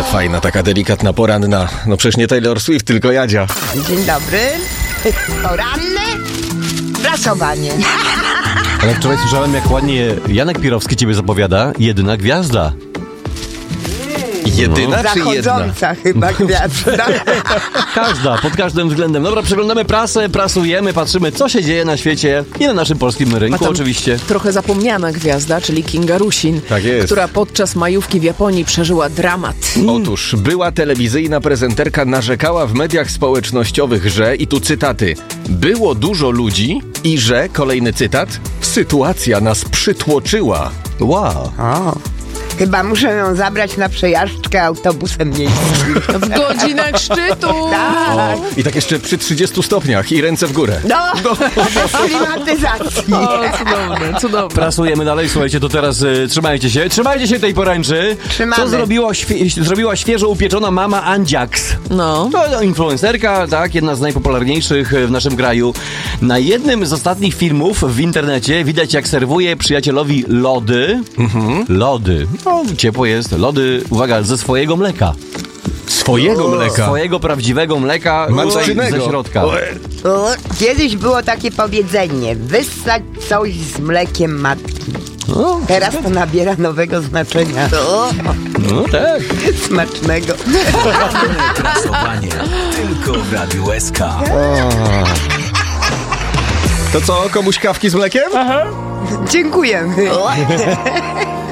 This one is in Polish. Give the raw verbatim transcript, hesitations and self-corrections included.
fajna, taka delikatna, poranna. No przecież nie Taylor Swift, tylko Jadzia. Dzień dobry. Poranne prasowanie. Ale wczoraj słyszałem, jak ładnie Janek Pirowski ciebie zapowiada. Jedyna gwiazda. Jedyna czy jedna? Zachodząca chyba gwiazda. Każda, pod każdym względem. Dobra, przeglądamy prasę, prasujemy, patrzymy, co się dzieje na świecie i na naszym polskim rynku oczywiście. Trochę zapomniana gwiazda, czyli Kinga Rusin, Tak jest. która podczas majówki w Japonii przeżyła dramat. Otóż była telewizyjna prezenterka narzekała w mediach społecznościowych, że, i tu cytaty, było dużo ludzi i że, kolejny cytat, sytuacja nas przytłoczyła. Wow. O. Chyba muszę ją zabrać na przejażdżkę autobusem miejskim. W godzinach szczytu! Tak. I tak jeszcze przy trzydziestu stopniach i ręce w górę. No, bez klimatyzacji. O, cudowne, cudowne. Prasujemy dalej, słuchajcie, to teraz y, trzymajcie się. Trzymajcie się tej poręczy. Trzymamy. Co zrobiło, świe- zrobiła świeżo upieczona mama Andziaks. No. To influencerka, tak, jedna z najpopularniejszych w naszym kraju. Na jednym z ostatnich filmów w internecie widać, jak serwuje przyjacielowi lody. Mhm. Lody. No, ciepło jest. Lody, uwaga, ze swojego mleka. Swojego mleka. Swojego prawdziwego mleka tutaj Matczynego. ze środka. O, kiedyś było takie powiedzenie: wyssać coś z mlekiem matki. No, Teraz to nabiera nowego znaczenia. O, no tak. smacznego. Prasowanie tylko w Radiu S K. To co, komuś kawki z mlekiem? Dziękujemy.